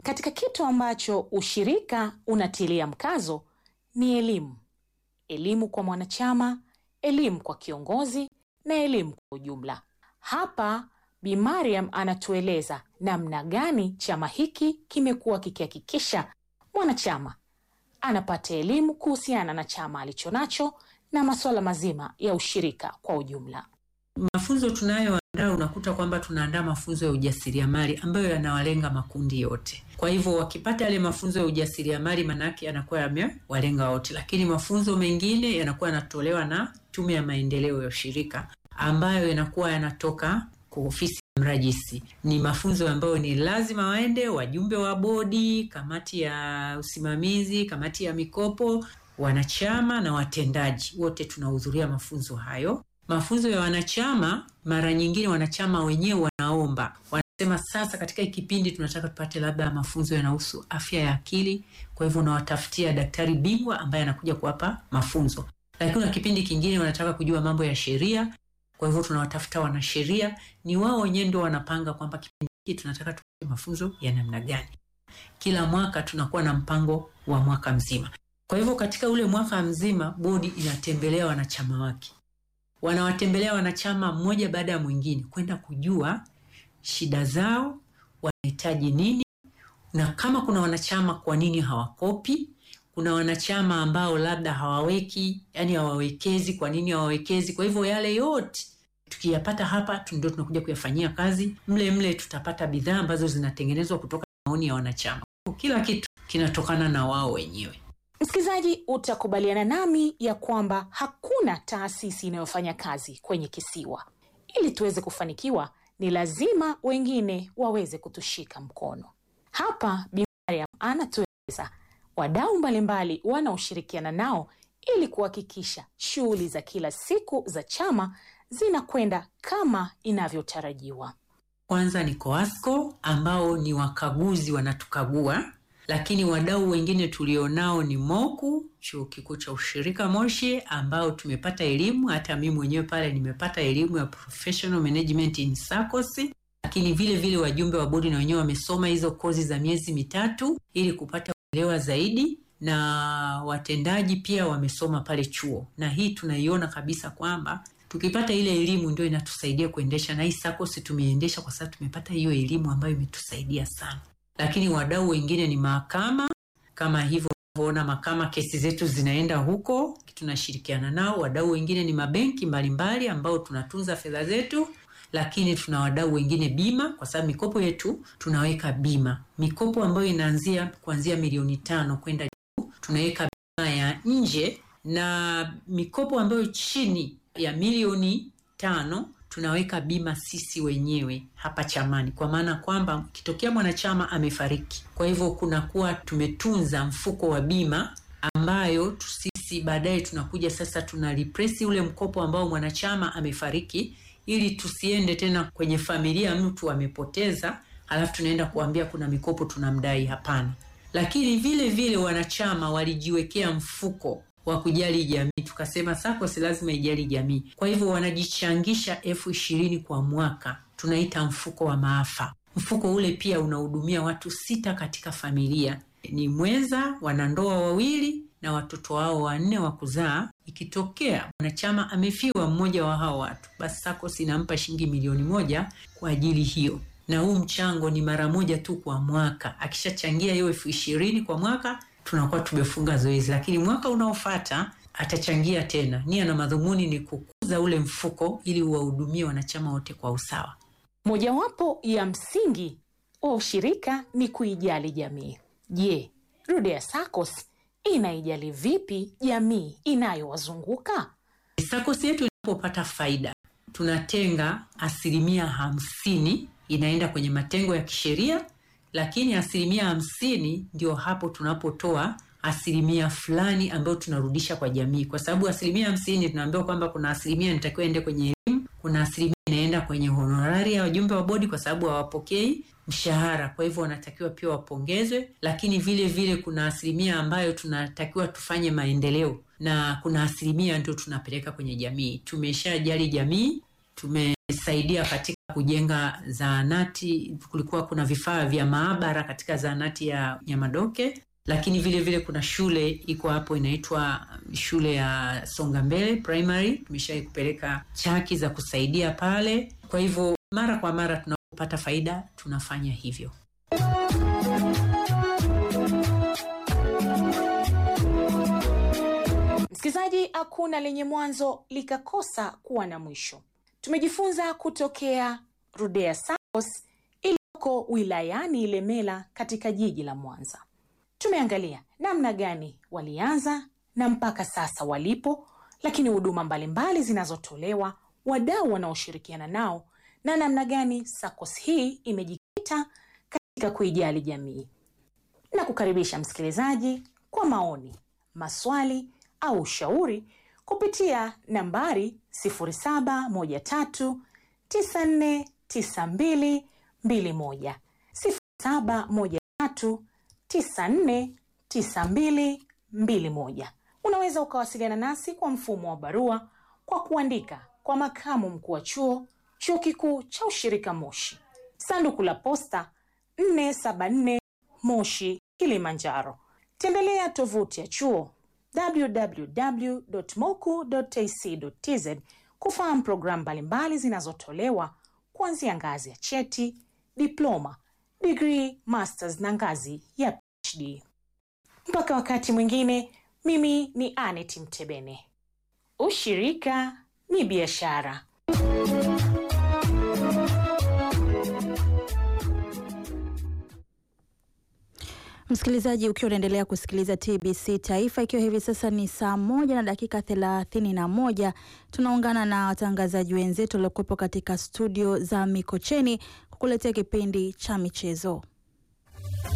Katika kitu ambacho ushirika unatilia mkazo ni elimu. Elimu kwa mwanachama, elimu kwa kiongozi na elimu kwa ujumla. Hapa Bi Mariam anatueleza namna gani chama hiki kimekuwa kikihakikisha mwanachama anapata elimu kuhusiana na chama alichonacho na masuala mazima ya ushirika kwa ujumla. Mafunzo tunayoandaa, unakuta kwamba tunaandaa mafunzo ya ujasiriamali ambayo yanawalenga makundi yote. Kwa hivyo wakipata yale mafunzo ya ujasiriamali, manake yanakuwa yamewalenga wote, lakini mafunzo mengine yanakuwa yanatolewa na Tume ya Maendeleo ya Ushirika ambayo yanakuwa yanatoka kwa ofisi ya mrajisi. Ni mafunzo ambayo ni lazima waende wajumbe wa bodi, kamati ya usimamizi, kamati ya mikopo, wanachama na watendaji. Wote tunahudhuria mafunzo hayo. Mafunzo ya wanachama, mara nyingine wanachama wenyewe wanaomba. Wanasema sasa katika kipindi tunataka tupate labda mafunzo yanahusu afya ya akili. Kwa hivyo unawatafutia daktari bingwa ambaye anakuja kuwapa mafunzo. Lakini na kipindi kingine wanataka kujua mambo ya sheria. Kwa hivyo tunawatafuta wanasheria. Ni wao wenyewe ndio wanapanga kwamba kipindi hiki tunataka tupate mafunzo ya namna gani. Kila mwaka tunakuwa na mpango wa mwaka mzima. Kwa hivyo katika ule mwaka mzima bodi inatembelea wanachama wake. Wanawatembelea wanachama mmoja baada ya mwingine kwenda kujua shida zao, wanahitaji nini, na kama kuna wanachama kwa nini hawakopi, kuna wanachama ambao labda hawaweki, yani hawawekezi, kwa nini hawawekezi. Kwa hivyo yale yote tukiyapata hapa ndio tunakuja kuyafanyia kazi. Mle tutapata bidhaa ambazo zinatengenezwa kutoka maoni ya wanachama. Kila kitu kinatokana na wao wenyewe. Msikilizaji, utakubaliana nami ya kwamba hakuna taasisi inayofanya kazi kwenye kisiwa. Ili tuweze kufanikiwa, ni lazima wengine waweze kutushika mkono. Hapa Bi Mariam anatueleza wadau mbalimbali wanaoshirikiana nao ili kuhakikisha shughuli za kila siku za chama zinakwenda kama inavyotarajiwa. Kwanza ni COASCO ambao ni wakaguzi, wanatukagua. Lakini wadau wengine tulionao ni MOKU, Chuo Kikuu cha Ushirika Moshi, ambao tumepata elimu. Hata mimi mwenyewe pale nimepata elimu ya Professional Management in SACCOS. Lakini vile wajumbe wa bodi na wenyewe wamesoma hizo kozi za miezi mitatu ili kupata uelewa zaidi, na watendaji pia wamesoma pale chuo. Na hii tunaiona kabisa kwamba tukipata ile elimu ndio inatusaidia kuendesha, na hii SACCOS tumeiendesha kwa sababu tumepata hiyo elimu ambayo imetusaidia sana. Lakini wadau wengine ni mahakama, kama hivyo unavyoona mahakama kesi zetu zinaenda huko, tunashirikiana nao. Wadau wengine ni mabenki mbalimbali ambao tunatunza fedha zetu. Lakini tuna wadau wengine bima, kwa sababu mikopo yetu tunaweka bima. Mikopo ambayo inaanzia kuanzia milioni 5 kwenda juu, tunaweka bima ya nje, na mikopo ambayo chini ya milioni 5 tunaweka bima sisi wenyewe hapa chamani, kwa maana kwamba kitokea mwanachama amefariki, kwa hivyo kunakuwa tumetunza mfuko wa bima ambayo sisi baadaye tunakuja sasa tunalipresi ule mkopo ambao mwanachama amefariki, ili tusiende tena kwenye familia mtu amepoteza halafu tunaenda kuambia kuna mikopo tunamdai. Hapana. Lakini vile wanachama walijiwekea mfuko wa kujali jamii. Tukasema SACCOS lazima ijali jamii. Kwa hivyo wanajichangisha 20,000 kwa mwaka. Tunaita mfuko wa maafa. Mfuko ule pia unahudumia watu 6 katika familia. Ni mwenza, wanandoa 2 na watoto wao 4 wa kuzaa. Ikitokea mwanachama amefiwa mmoja wa hao watu, basi SACCOS inampa shilingi milioni 1 kwa ajili hiyo. Na huu mchango ni mara moja tu kwa mwaka. Akishachangia hiyo 20,000 kwa mwaka, tunakuwa tumefunga zoezi. Lakini mwaka unaofuata atachangia tena. Nia na madhumuni ni kukuza ule mfuko ili uwahudumie wanachama wote kwa usawa. Mojawapo ya msingi wa ushirika ni kuijali jamii. Je, Rudea SACCOS inaijali vipi jamii inayowazunguka? SACCOS yetu inapopata faida, tunatenga 50% inaenda kwenye matengo ya kisheria, lakini 50% ndio hapo tunapotoa 10% fulani ambayo tunarudisha kwa jamii. Kwa sababu 50% tunaambiwa kwamba kuna 10% inatakiwa ende kwenye elimu, kuna 10% inaenda kwenye honorari ya wajumbe wa bodi kwa sababu hawapokei mshahara, kwa hivyo wanatakiwa pia wapongezwe. Lakini vile kuna 10% ambayo tunatakiwa tufanye maendeleo, na kuna 10% ndio tunapeleka kwenye jamii. Tumeshajali jamii, tumesaidia katika kujenga zahanati. Kulikuwa kuna vifaa vya maabara katika zahanati ya Nyamadoke, lakini vile vile kuna shule iko hapo inaitwa shule ya Songa Mbele Primary. Tumeshawahi kupeleka chaki za kusaidia pale. Kwa hivyo mara kwa mara tunapopata faida tunafanya hivyo. Msikilizaji, hakuna lenye mwanzo likakosa kuwa na mwisho. Tumejifunza kutokea Rudea SACCOS iliyoko wilayani Ilemela katika jiji la Mwanza. Tumeangalia namna gani walianza na mpaka sasa walipo, lakini huduma mbalimbali zinazotolewa, wadau wanaoshirikiana nao, na namna gani SACCOS hii imejikita katika kuijali jamii. Na kukaribisha msikilizaji kwa maoni, maswali au ushauri kupitia nambari 0713949221, 0713949221. Unaweza ukawasiliana nasi kwa mfumo wa barua kwa kuandika kwa Makamu Mkuu wa Chuo Kikuu cha Ushirika Moshi, sanduku la posta 474 Moshi, Kilimanjaro. Tembelea tovuti ya chuo www.moku.ac.tz kufahamu programu mbalimbali zinazotolewa kuanzia ngazi ya cheti, diploma, degree, masters na ngazi ya PhD. Mpaka wakati mwingine, mimi ni Anet Mtebene. Ushirika ni biashara. Msikilizaji, ukiwa unaendelea kusikiliza TBC Taifa, ikiwa hivi sasa ni saa 1:31, tunaungana na watangazaji wenzetu waliokuwepo katika studio za Mikocheni kukuletea kipindi cha michezo.